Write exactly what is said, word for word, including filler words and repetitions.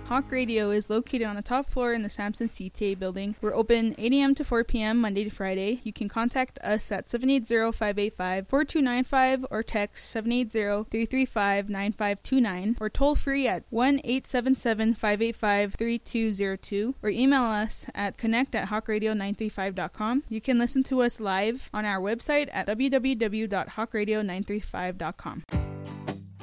Hawk Radio is located on the top floor in the Samson C T A building. We're open eight a.m. to four p.m. Monday to Friday. You can contact us at seven eight zero, five eight five, four two nine five or text seven eight zero, three three five, nine five two nine or toll free at one eight seven seven, five eight five, three two zero two or email us at connect at hawk radio nine three five dot com. You can listen to us live on our website at w w w dot hawk radio nine three five dot com.